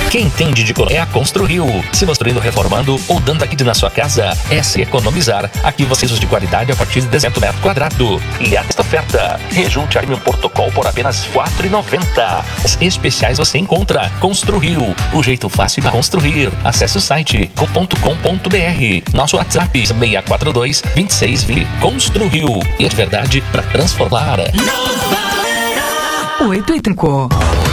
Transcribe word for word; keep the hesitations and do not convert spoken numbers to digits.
Quem entende de cor é a Construiu. Se construindo, reformando ou dando aqui na sua casa, é se economizar. Aqui vocês os de qualidade a partir de dezentos metros quadrados. E esta oferta, rejunte aí um protocolo por apenas quatro reais e noventa centavos. Os especiais você encontra Construiu, o jeito fácil de construir. Acesse o site co ponto com ponto br. Nosso WhatsApp seis quatro dois, dois seis dois zero. Construiu. E é de verdade para transformar. oito e cinco.